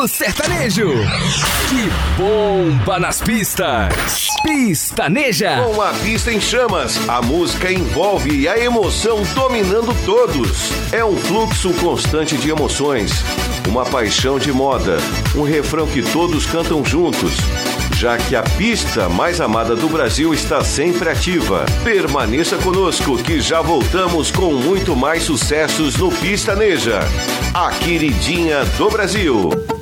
estilo sertanejo. Que bomba nas pistas. Pistaneja. Com a pista em chamas, a música envolve e a emoção dominando todos. É um fluxo constante de emoções, uma paixão de moda, um refrão que todos cantam juntos. Já que a pista mais amada do Brasil está sempre ativa. Permaneça conosco que já voltamos com muito mais sucessos no Pistaneja, a queridinha do Brasil.